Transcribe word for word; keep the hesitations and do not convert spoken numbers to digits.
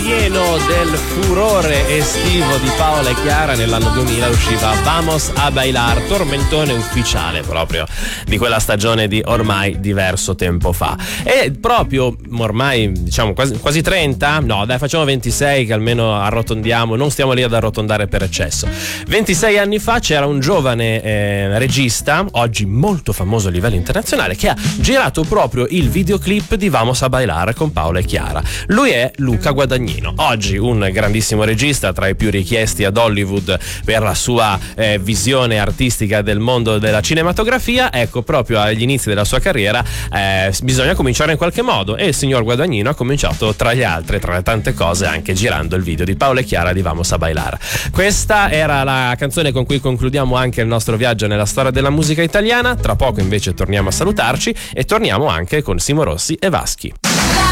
pieno del furore estivo di Paola e Chiara, nell'anno duemila usciva Vamos a Bailar, tormentone ufficiale proprio di quella stagione di ormai diverso tempo fa. E proprio ormai diciamo quasi, quasi trenta, no dai facciamo ventisei che almeno arrotondiamo, non stiamo lì ad arrotondare per eccesso. ventisei anni fa c'era un giovane eh, regista, oggi molto famoso a livello internazionale, che ha girato proprio il videoclip di Vamos a Bailar con Paola e Chiara. Lui è Luca Guadagnino, oggi un grandissimo regista, tra i più richiesti ad Hollywood per la sua eh, visione artistica del mondo della cinematografia. Ecco, proprio agli inizi della sua carriera eh, bisogna cominciare in qualche modo, e il signor Guadagnino ha cominciato, tra le altre, tra le tante cose, anche girando il video di Paola e Chiara di Vamos a Bailar. Questa era la canzone con cui concludiamo anche il nostro viaggio nella storia della musica italiana. Tra poco invece torniamo a salutarci e torniamo anche con Simo Rossi e Vaschi.